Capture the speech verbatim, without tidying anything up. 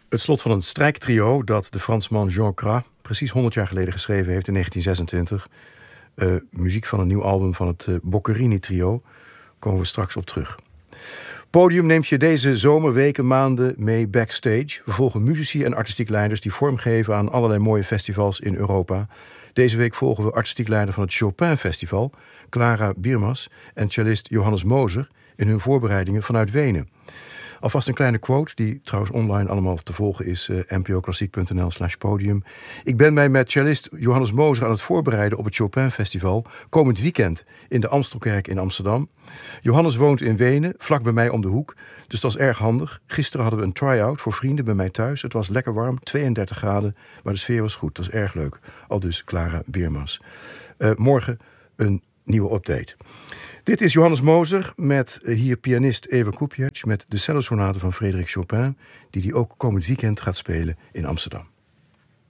Het slot van een strijktrio dat de Fransman Jean Cras precies honderd jaar geleden geschreven heeft in negentien zesentwintig. Uh, muziek van een nieuw album van het uh, Boccherini-trio. Komen we straks op terug. Podium neemt je deze zomer, weken, maanden mee backstage. We volgen muzici en artistiek leiders die vormgeven aan allerlei mooie festivals in Europa. Deze week volgen we artistiek leider van het Chopin Festival, Clara Biermas, en cellist Johannes Moser in hun voorbereidingen vanuit Wenen. Alvast een kleine quote, die trouwens online allemaal te volgen is, uh, n p o klassiek punt n l slash podium. Ik ben mij met cellist Johannes Moser aan het voorbereiden op het Chopin Festival komend weekend in de Amstelkerk in Amsterdam. Johannes woont in Wenen, vlak bij mij om de hoek, dus dat is erg handig. Gisteren hadden we een try-out voor vrienden bij mij thuis. Het was lekker warm, tweeëndertig graden, maar de sfeer was goed. Dat is erg leuk. Al dus Clara Biermas. Uh, morgen een nieuwe update. Dit is Johannes Moser met hier pianist Eva Kupiec met de cellosonate van Frédéric Chopin, die hij ook komend weekend gaat spelen in Amsterdam.